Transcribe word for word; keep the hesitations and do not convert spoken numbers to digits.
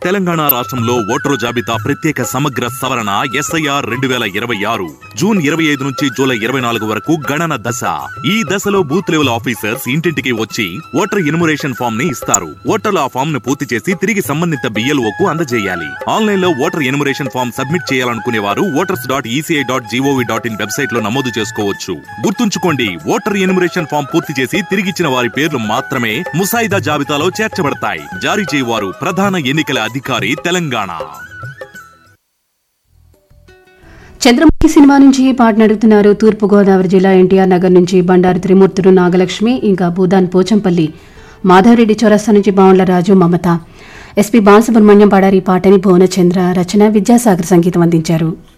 తెలంగాణ రాష్ట్రంలో ఓటరు జాబితా ప్రత్యేక సమగ్ర సవరణ ఎస్ఐఆర్ రెండు వేల ఇరవై ఆరు జూన్ ఇరవై ఐదు నుంచి జూలై ఇరవై నాలుగు వరకు గణన దశ. ఈ దశలో బూత్ లెవెల్ ఆఫీసర్స్ ఇంటింటికి వచ్చి ఓటర్ ఎన్యుమరేషన్ ఫామ్ ని ఇస్తారు. ఓటర్లు ఆ ఫామ్ ను పూర్తి చేసి తిరిగి సంబంధిత బిఎల్ఓకు అందజేయాలి. ఆన్లైన్ లో ఓటర్ ఎన్యుమరేషన్ ఫామ్ సబ్మిట్ చేయాలనుకునే వారు voters dot ECI dot GOV dot in website లో నమోదు చేసుకోవచ్చు. గుర్తుంచుకోండి, ఓటర్ ఎన్యుమరేషన్ ఫామ్ పూర్తి చేసి తిరిగిచ్చిన వారి పేర్లు మాత్రమే ముసాయిదా జాబితాలో చేర్చబడతాయి. జారీ చేయవారు ప్రధాన ఎన్నికల అధికారి, తెలంగాణ. చంద్రముఖి సినిమా నుంచి పాట నడుపుతున్నారు. తూర్పుగోదావరి జిల్లా ఎన్టీఆర్ నగర్ నుంచి బండారు త్రిమూర్తులు, నాగలక్ష్మి, ఇంకా భూదాన్ పోచంపల్లి, మాధవరెడ్డి చౌరస్తా నుంచి బావుండ్ల రాజు, మమత. ఎస్పీ బాలసుబ్రహ్మణ్యం పాడారు ఈ పాటని. భువనచంద్ర రచన, విద్యాసాగర్ సంగీతం అందించారు.